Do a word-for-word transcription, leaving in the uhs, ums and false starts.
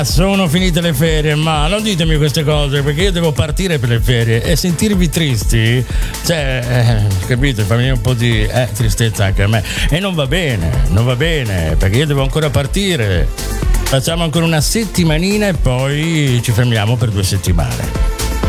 Sono finite le ferie, ma non ditemi queste cose perché io devo partire per le ferie e sentirvi tristi, cioè, eh, capite, fa venire un po' di eh, tristezza anche a me e non va bene, non va bene perché io devo ancora partire. Facciamo ancora una settimanina e poi ci fermiamo per due settimane.